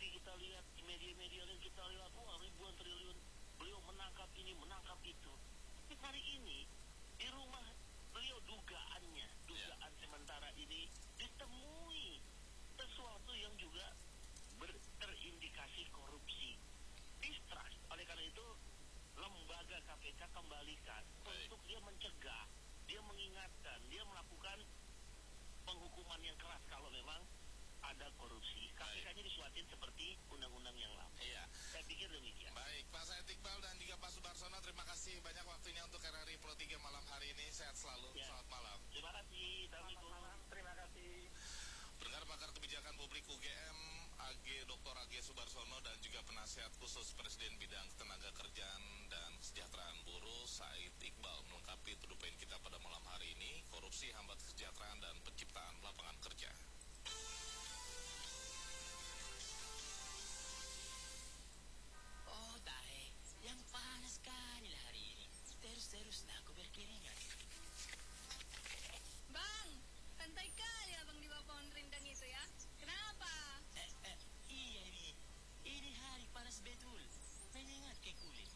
TV kita lihat, di media-media lain kita lihat, wah ribuan triliun beliau menangkap ini, menangkap itu. Tapi hari ini di rumah beliau dugaan sementara ini ditemui sesuatu yang juga terindikasi korupsi, distrust. Oleh karena itu lembaga KPK kembalikan untuk dia mencegah, dia mengingatkan, dia melakukan penghukuman yang keras kalau memang ada korupsi. KPK-nya disuatin seperti undang-undang yang lama. Iya. Saya pikir demikian. Baik, Pak Said Iqbal dan juga Pak Sudarsono, terima kasih banyak waktunya untuk RRI Pro 3 malam hari ini. Sehat selalu. Ya. Selamat malam. Terima kasih. Assalamualaikum. Terima kasih. Pendengar pakar kebijakan publik UGM, Dr. AG Sudarsono dan juga penasihat khusus Presiden bidang tenaga kerjaan dan kesejahteraan buruh Said Iqbal melengkapi tuduh poin kita pada malam hari ini, korupsi hambat kesejahteraan dan penciptaan lapangan kerja. Oh, Tahe, yang panas sekali lah hari ini. Terus-teruslah aku berkeringat. Bang, santai kali abang di bawah pohon rindang itu ya. Kenapa? Iya ini hari panas betul. Menyengat ke kulit.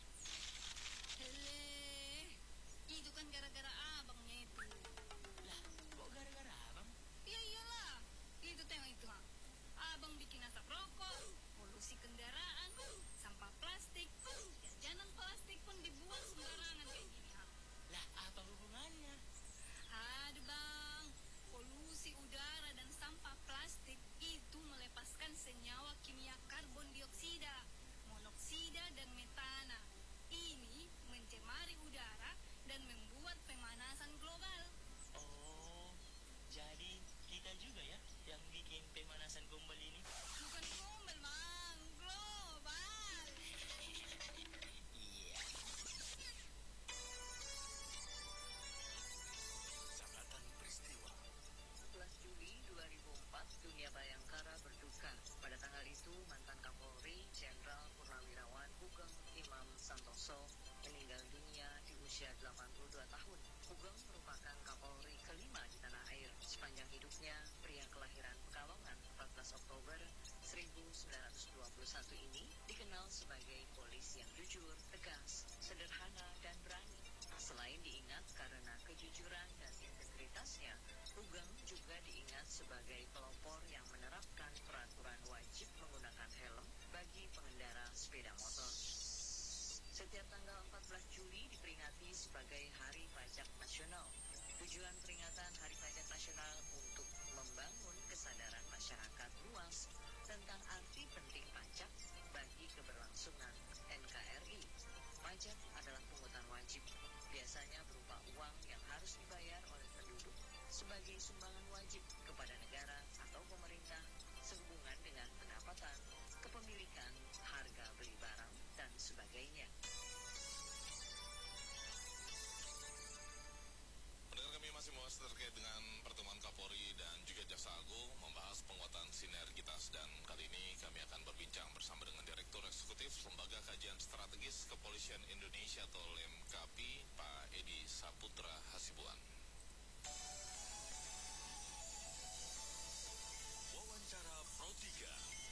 Hele, itu kan gara-gara abangnya itu. Lah, kok gara-gara abang? Ya iyalah, itu tengok itu ha. Abang bikin asap rokok, polusi kendaraan, sampah plastik, jajanan plastik pun dibuang sembarangan kayak gini ha. Lah, apa hubungannya? Aduh bang, polusi udara dan sampah plastik itu melepaskan senyawa kimia karbon dioksida, monoksida dan metana. Ini mencemari udara dan membuat pemanasan global. Oh, jadi kita juga ya yang bikin pemanasan global ini? Bukan global bang, global. Iya. Catatan peristiwa 11 Juli 2004, Dunia Bayangkara berduka. Pada tanggal itu, mantan Kapolri Jenderal Purnawirawan Sugeng Imam Santoso meninggal dunia di usia 82 tahun. Sugeng merupakan Kapolri kelima di tanah air. Sepanjang hidupnya, pria kelahiran Pekalongan 14 Oktober 1921 ini dikenal sebagai polisi yang jujur, tegas, sederhana, dan berani. Selain diingat karena kejujuran dan integritasnya, Sugeng juga diingat sebagai pelopor yang menerapkan peraturan wajib menggunakan helm bagi pengendara sepeda motor. Setiap tanggal 14 Juli diperingati sebagai Hari Pajak Nasional. Tujuan peringatan Hari Pajak Nasional untuk membangun kesadaran masyarakat luas tentang arti penting pajak bagi keberlangsungan NKRI. Pajak adalah pungutan wajib, biasanya berupa uang yang harus dibayar oleh penduduk sebagai sumbangan wajib kepada negara atau pemerintah sehubungan dengan pendapatan, kepemilikan, harga beli barang, dan sebagainya. Pendengar, kami masih membahas terkait dengan pertemuan Kapolri dan juga Jaksa Agung, membahas penguatan sinergitas, dan kali ini kami akan berbincang bersama dengan Direktur Eksekutif Lembaga Kajian Strategis Kepolisian Indonesia atau LEMKAPI, Pak Edi Saputra Hasibuan. Wawancara Pro 3.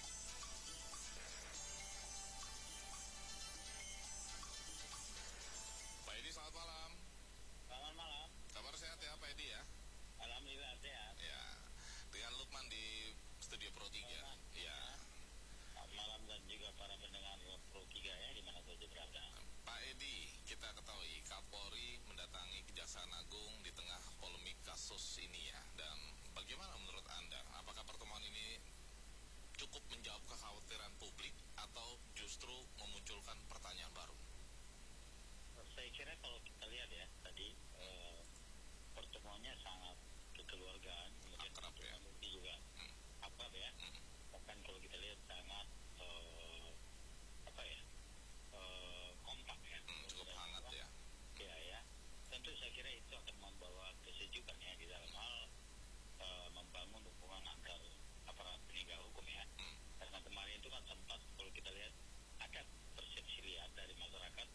Pak Edi, selamat malam. Selamat malam. Kabar sehat ya Pak Edi ya? Alhamdulillah sehat. Ya, dengan Lukman di Studio Pro 3. Ya. Selamat malam dan juga para pendengar Pro 3 ya, di mana saja berada. Pak Edi, kita ketahui Kapolri mendatangi Kejaksaan Agung di tengah polemik kasus ini ya. Dan bagaimana menurut Anda? Apakah pertemuan ini cukup menjawab kekhawatiran publik atau justru memunculkan pertanyaan baru? Saya kira kalau kita lihat ya tadi pertemuannya sangat kekeluargaan, kemudian Akrab ya. juga akrab ya. Bahkan kalau kita lihat sangat